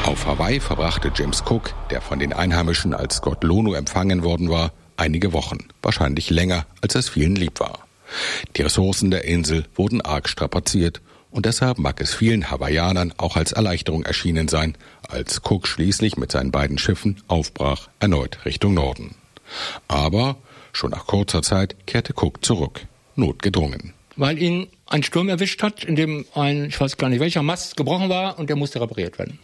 Auf Hawaii verbrachte James Cook, der von den Einheimischen als Gott Lono empfangen worden war, einige Wochen, wahrscheinlich länger, als es vielen lieb war. Die Ressourcen der Insel wurden arg strapaziert und deshalb mag es vielen Hawaiianern auch als Erleichterung erschienen sein, als Cook schließlich mit seinen beiden Schiffen aufbrach, erneut Richtung Norden. Aber schon nach kurzer Zeit kehrte Cook zurück, notgedrungen. Weil ihn ein Sturm erwischt hat, in dem ich weiß gar nicht welcher Mast gebrochen war und der musste repariert werden.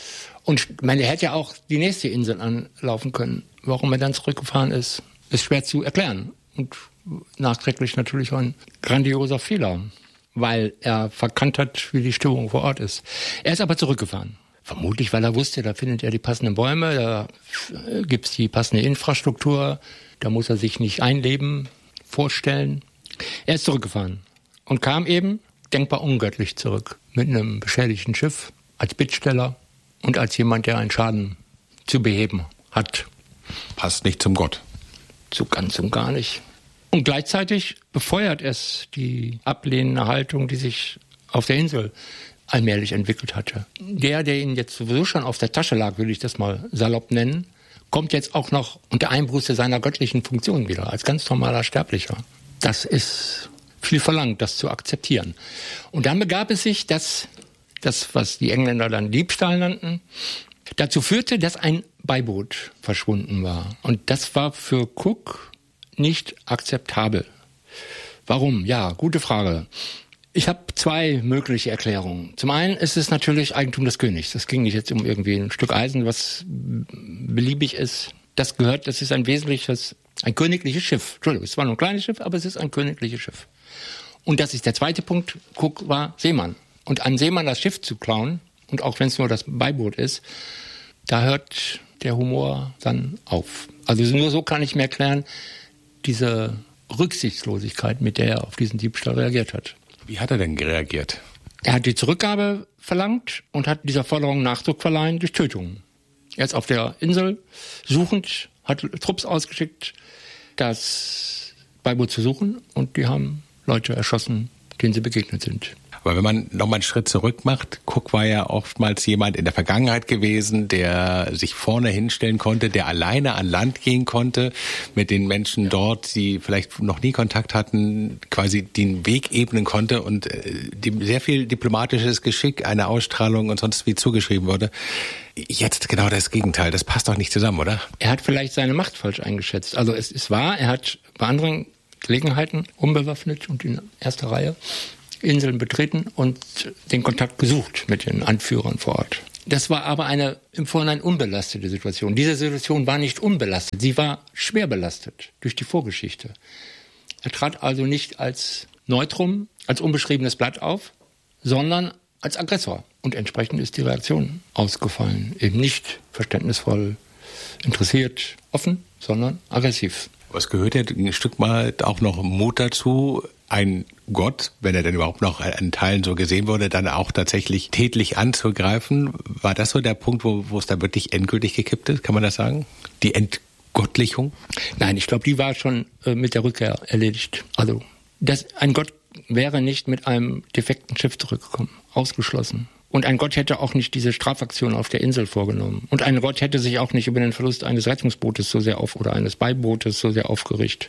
Und er hätte ja auch die nächste Insel anlaufen können. Warum er dann zurückgefahren ist schwer zu erklären. Und nachträglich natürlich ein grandioser Fehler, weil er verkannt hat, wie die Stimmung vor Ort ist. Er ist aber zurückgefahren. Vermutlich, weil er wusste, da findet er die passenden Bäume, da gibt's die passende Infrastruktur, da muss er sich nicht einleben, vorstellen. Er ist zurückgefahren und kam eben denkbar ungöttlich zurück mit einem beschädigten Schiff als Bittsteller und als jemand, der einen Schaden zu beheben hat. Passt nicht zum Gott. So ganz und gar nicht. Und gleichzeitig befeuert es die ablehnende Haltung, die sich auf der Insel allmählich entwickelt hatte. Der ihn jetzt sowieso schon auf der Tasche lag, will ich das mal salopp nennen, kommt jetzt auch noch unter Einbuße seiner göttlichen Funktion wieder, als ganz normaler Sterblicher. Das ist viel verlangt, das zu akzeptieren. Und dann begab es sich, dass das, was die Engländer dann Diebstahl nannten, dazu führte, dass ein Beiboot verschwunden war. Und das war für Cook nicht akzeptabel. Warum? Ja, gute Frage. Ich habe zwei mögliche Erklärungen. Zum einen ist es natürlich Eigentum des Königs. Das ging nicht jetzt um irgendwie ein Stück Eisen, was beliebig ist. Das ist ein königliches Schiff. Entschuldigung, es war nur ein kleines Schiff, aber es ist ein königliches Schiff. Und das ist der zweite Punkt. Cook war Seemann. Und einem Seemann das Schiff zu klauen, und auch wenn es nur das Beiboot ist, da hört der Humor dann auf. Also nur so kann ich mir erklären, diese Rücksichtslosigkeit, mit der er auf diesen Diebstahl reagiert hat. Wie hat er denn reagiert? Er hat die Zurückgabe verlangt und hat dieser Forderung Nachdruck verleihen durch Tötungen. Er ist auf der Insel suchend, hat Trupps ausgeschickt, das Beiboot zu suchen, und die haben Leute erschossen, denen sie begegnet sind. Aber wenn man nochmal einen Schritt zurück macht, Cook war ja oftmals jemand in der Vergangenheit gewesen, der sich vorne hinstellen konnte, der alleine an Land gehen konnte, mit den Menschen dort, die vielleicht noch nie Kontakt hatten, quasi den Weg ebnen konnte und dem sehr viel diplomatisches Geschick, eine Ausstrahlung und sonst wie zugeschrieben wurde. Jetzt genau das Gegenteil, das passt doch nicht zusammen, oder? Er hat vielleicht seine Macht falsch eingeschätzt. Also es ist wahr, er hat bei anderen Gelegenheiten unbewaffnet und in erster Reihe Inseln betreten und den Kontakt gesucht mit den Anführern vor Ort. Das war aber eine im Vorhinein unbelastete Situation. Diese Situation war nicht unbelastet, sie war schwer belastet durch die Vorgeschichte. Er trat also nicht als Neutrum, als unbeschriebenes Blatt auf, sondern als Aggressor. Und entsprechend ist die Reaktion ausgefallen. Eben nicht verständnisvoll, interessiert, offen, sondern aggressiv. Was gehört ja ein Stück mal auch noch Mut dazu, ein Gott, wenn er denn überhaupt noch an Teilen so gesehen wurde, dann auch tatsächlich tätlich anzugreifen? War das so der Punkt, wo es da wirklich endgültig gekippt ist? Kann man das sagen? Die Entgottlichung? Nein, ich glaube, die war schon mit der Rückkehr erledigt. Also, ein Gott wäre nicht mit einem defekten Schiff zurückgekommen. Ausgeschlossen. Und ein Gott hätte auch nicht diese Strafaktion auf der Insel vorgenommen. Und ein Gott hätte sich auch nicht über den Verlust eines Rettungsbootes oder eines Beibootes so sehr aufgeregt.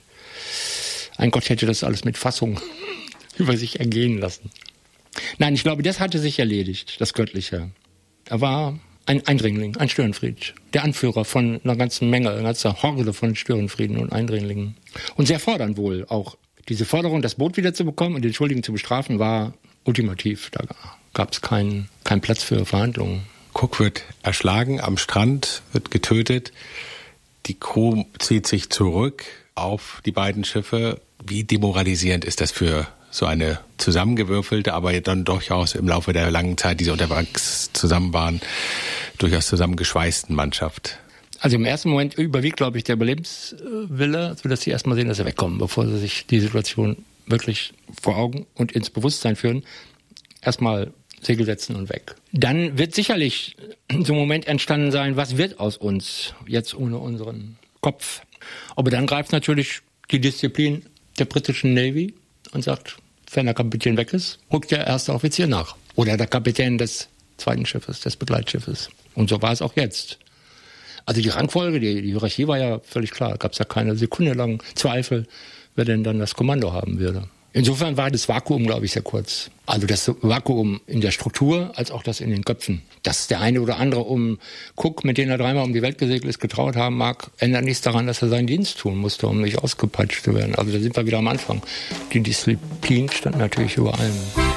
Ein Gott hätte das alles mit Fassung über sich ergehen lassen. Nein, ich glaube, das hatte sich erledigt, das Göttliche. Er war ein Eindringling, ein Störenfried. Der Anführer von einer ganzen Menge, einer ganzen Horde von Störenfrieden und Eindringlingen. Und sehr fordernd wohl auch. Diese Forderung, das Boot wiederzubekommen und den Schuldigen zu bestrafen, war ultimativ. Da gab es keinen Platz für Verhandlungen. Cook wird erschlagen am Strand, wird getötet. Die Crew zieht sich zurück auf die beiden Schiffe. Wie demoralisierend ist das für so eine zusammengewürfelte, aber dann durchaus im Laufe der langen Zeit, die sie unterwegs zusammen waren, durchaus zusammengeschweißten Mannschaft? Also im ersten Moment überwiegt, glaube ich, der Überlebenswille, sodass sie erstmal sehen, dass sie wegkommen, bevor sie sich die Situation wirklich vor Augen und ins Bewusstsein führen. Erstmal Segel setzen und weg. Dann wird sicherlich so ein Moment entstanden sein, was wird aus uns jetzt ohne unseren Kopf? Aber dann greift natürlich die Disziplin der britischen Navy und sagt, wenn der Kapitän weg ist, rückt der erste Offizier nach. Oder der Kapitän des zweiten Schiffes, des Begleitschiffes. Und so war es auch jetzt. Also die Rangfolge, die Hierarchie war ja völlig klar. Da gab es ja keine Sekunde lang Zweifel, wer denn dann das Kommando haben würde. Insofern war das Vakuum, glaube ich, sehr kurz. Also das Vakuum in der Struktur, als auch das in den Köpfen. Dass der eine oder andere um Cook, mit dem er 3-mal um die Welt gesegelt ist, getraut haben mag, ändert nichts daran, dass er seinen Dienst tun musste, um nicht ausgepeitscht zu werden. Also da sind wir wieder am Anfang. Die Disziplin stand natürlich über allem.